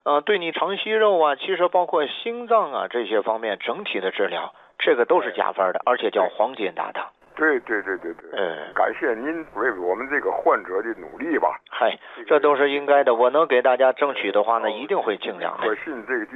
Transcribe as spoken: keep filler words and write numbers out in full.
呃，对你肠息肉啊，其实包括心脏啊这些方面整体的治疗，这个都是加分的，而且叫黄金搭档。 对对对对对， 嗯， 感谢您为我们这个患者的努力吧。 嗨，这都是应该的。我能给大家争取的话呢，一定会尽量的。 可信这个。